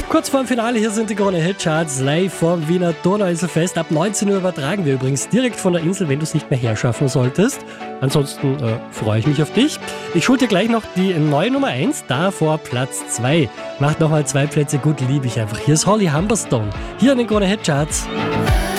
Kurz vor dem Finale, hier sind die Krone Hit Charts live vom Wiener Donauinselfest. Ab 19 Uhr übertragen wir übrigens direkt von der Insel, wenn du es nicht mehr herschaffen solltest. Ansonsten freue ich mich auf dich. Ich schuld dir gleich noch die neue Nummer 1, davor Platz 2. Macht nochmal 2 Plätze gut, liebe ich einfach. Hier ist Holly Humberstone, hier in den Krone Hit Charts.